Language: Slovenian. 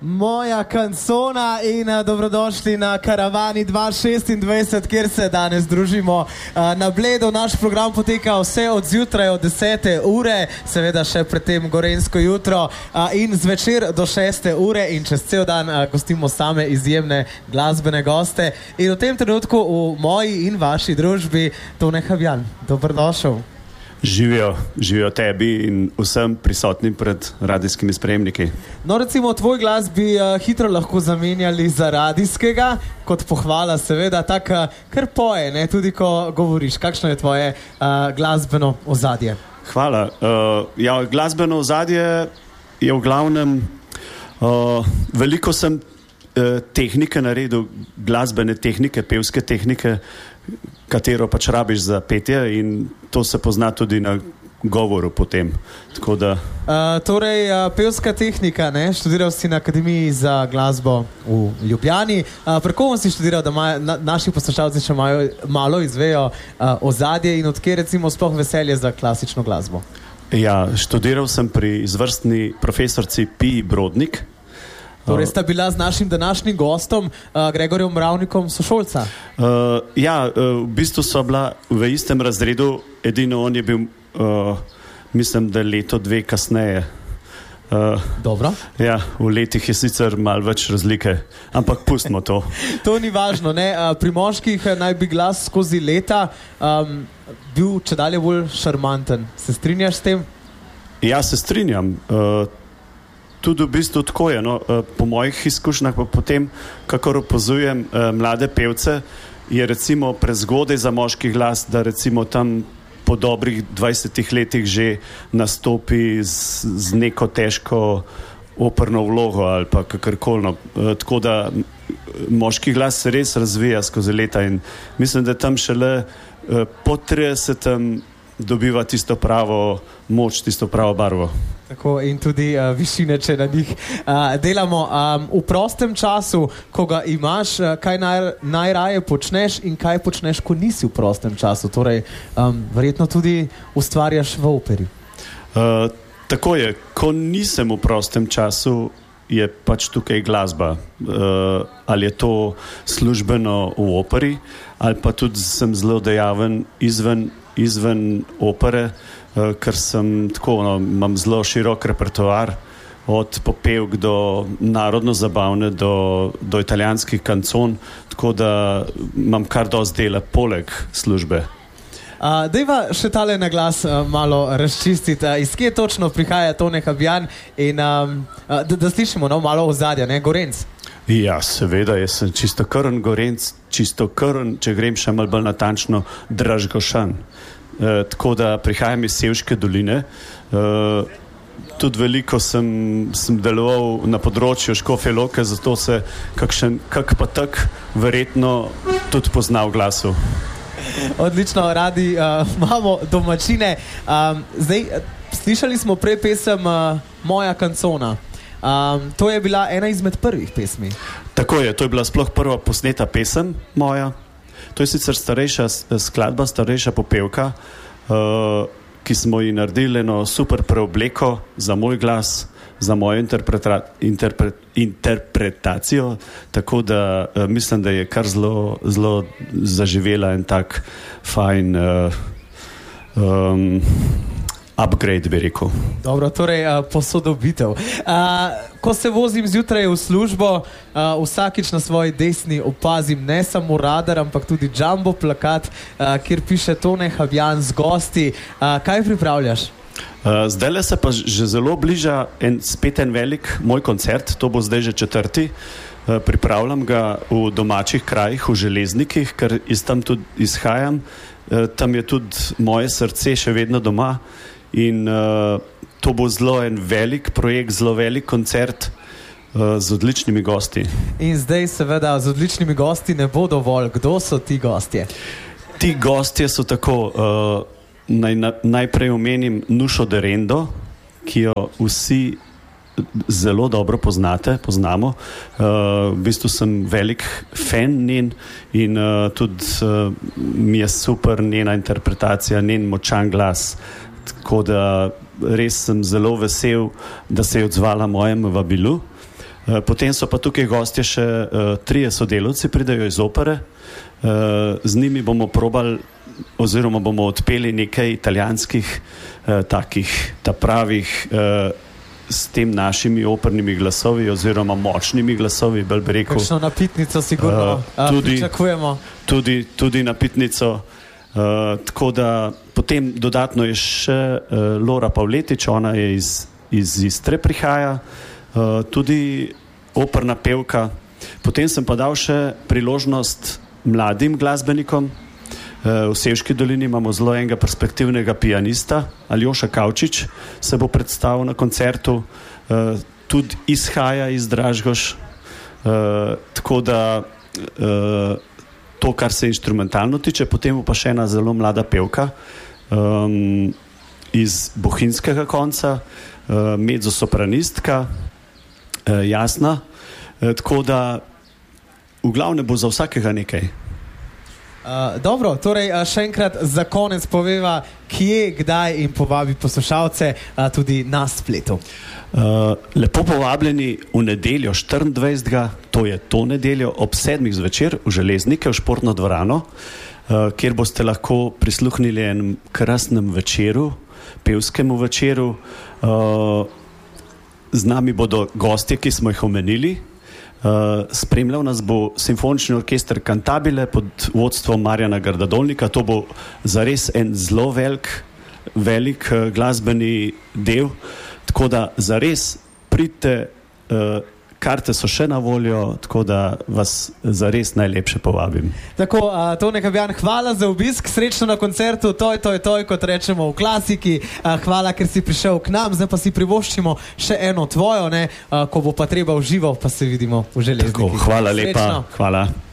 Moja kancona in dobrodošli na Karavani 2026, kjer se danes družimo na Bledu. Naš program poteka vse od zjutraj od 10. ure, seveda še predtem gorenjsko jutro in zvečer do 6. ure in čez cel dan gostimo same izjemne glasbene goste. In v tem trenutku v moji in vaši družbi Tone Habjan. Dobrodošel. Živijo tebi in vsem prisotnim pred radijskimi sprejemniki. No, recimo, tvoj glas bi hitro lahko zamenjali za radijskega, kot pohvala seveda, tak kar poje, ne, tudi ko govoriš. Kakšno je tvoje glasbeno ozadje? Hvala. Glasbeno ozadje je v glavnem, veliko sem tehnike naredil, glasbene tehnike, pevske tehnike, katero pač rabiš za petje in to se pozna tudi na govoru potem. Tako da... pevska tehnika, ne? Študiral si na Akademiji za glasbo v Ljubljani. Pri kom si študiral, da naši poslušalci še malo izvejo ozadje in odkje recimo sploh veselje za klasično glasbo? Ja, študiral sem pri izvrstni profesorci Piji Brodnik. Torej sta bila z našim današnjim gostom, Gregorjem Mravnikom, sošolca? V bistvu so bila v istem razredu, edino on je bil, mislim, da leto, dve kasneje. Dobro. Ja, v letih je sicer malo več razlike, ampak pustimo to. To ni važno, ne? Pri moških naj bi glas skozi leta bil čedalje bolj šarmanten. Se strinjaš s tem? Ja, se strinjam. Tudi v bistvu tako je, no. Po mojih izkušnjah pa potem, kakor opazujem mlade pevce, je recimo prezgodaj za moški glas, da recimo tam po dobrih 20 letih že nastopi z neko težko operno vlogo ali pa kakorkoli. Tako da moški glas se res razvija skozi leta in mislim, da tam šele po 30. dobiva tisto pravo moč, tisto pravo barvo. Tako, in tudi višine, če na njih delamo. V prostem času, ko ga imaš, kaj najraje počneš in kaj počneš, ko nisi v prostem času? Torej, verjetno tudi ustvarjaš v operi. Tako je, ko nisem v prostem času, je pač tukaj glasba. Ali je to službeno v operi, ali pa tudi sem zelo dejaven izven opere, ker sem tako, imam zelo širok repertoar, od popevk do narodno-zabavne, do italijanskih kancon, tako da imam kar dosti dela poleg službe. Dejva še tale na glas malo razčistiti, iz kje točno prihaja Tone Habjan in da slišimo malo ozadja, ne, Gorenc? Ja, seveda, jaz sem čistokrvn Gorenc, čistokrvn, če grem še malo bolj natančno, Dražgošan. Tako da prihajam iz Sevške doline. Tudi veliko sem deloval na področju Škofje Loke, zato se kak pa tak verjetno tudi pozna v glasu. Odlično, radi imamo domačine. Zdaj, slišali smo prej pesem Moja kancona. To je bila ena izmed prvih pesmi. Tako je, to je bila sploh prva posneta pesem moja. To je sicer starejša skladba, starejša popevka, ki smo ji naredili eno super preobleko za moj glas, za mojo interpretacijo, tako da mislim, da je kar zelo zaživela en tak fajn upgrade, bi rekel. Dobro, torej posodobitev. Ko se vozim zjutraj v službo, vsakič na svoji desni opazim ne samo radar, ampak tudi jumbo plakat, kjer piše Tone Habjan z gosti. Kaj pripravljaš? Zdajle se pa že zelo bliža spet en velik moj koncert, to bo zdaj že 4. Pripravljam ga v domačih krajih, v Železnikih, ker tam tudi izhajam. Tam je tudi moje srce še vedno doma. In to bo zelo en velik projekt, zelo velik koncert z odličnimi gosti. In zdaj seveda z odličnimi gosti ne bo dovolj. Kdo so ti gostje? Ti gostje so tako, najprej omenim Nušo Derendo, ki jo vsi zelo dobro poznamo. V bistvu sem velik fan njen in tudi mi je super njena interpretacija, njen močan glas. Tako da res sem zelo vesel, da se je odzvala mojemu vabilu. Potem so pa tukaj gostje še 3 sodelavci, pridejo iz opere. Z njimi bomo probali oziroma bomo odpeli nekaj italijanskih takih pravih s tem našimi opernimi glasovi oziroma močnimi glasovi, bolj bi rekel. Kakšno napitnico sigurno pričakujemo. Tudi napitnico. Tako da potem dodatno je še Lora Pavletič, ona je iz Istre prihaja, tudi operna pevka. Potem sem pa dal še priložnost mladim glasbenikom. V Sevški dolini imamo zelo enega perspektivnega pianista, Aljoša Kavčič se bo predstavil na koncertu, tudi izhaja iz Dražgoš, tako da to, kar se inštrumentalno tiče, potem pa še ena zelo mlada pevka iz bohinjskega konca, mezzosopranistka, Jasna, tako da v glavnem bo za vsakega nekaj. Dobro, torej še enkrat za konec poveva, kje, kdaj in povabi poslušalce tudi na spletu. Lepo povabljeni v nedeljo 24. To je to nedeljo ob 7. zvečer v Železnike v športno dvorano, kjer boste lahko prisluhnili enem krasnem večeru, pevskemu večeru. Z nami bodo gostje, ki smo jih omenili. Spremljal nas bo simfonični orkester Cantabile pod vodstvom Marjana Gardadolnika. To bo zares en zelo velik glasbeni del, tako da zares pridite, karte so še na voljo, tako da vas zares najlepše povabim. Tako, Tone Habjan, hvala za obisk, srečno na koncertu Toj, kot rečemo v klasiki. Hvala, ker si prišel k nam, zdaj pa si privoščimo še eno tvojo, ko bo pa treba v živo, pa se vidimo v Železnikih. Hvala lepa, hvala.